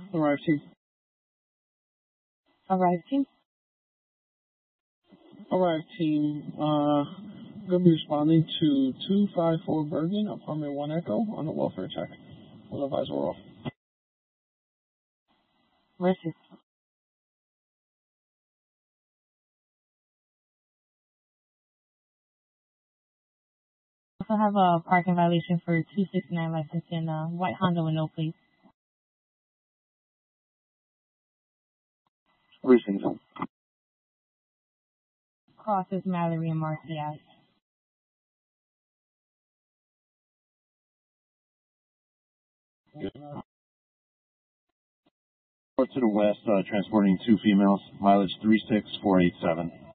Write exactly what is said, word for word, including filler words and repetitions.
Arrive team. Arrive team. Arrive team. Uh, going to be responding to two five four Bergen, apartment one Echo, on a welfare check. We'll advise we're off. Versus. Also have a parking violation for two sixty-nine license in uh, white Honda with no plate. Recent. Crosses Mallory and Marcial. To the west, uh, transporting two females, mileage three six four eight seven.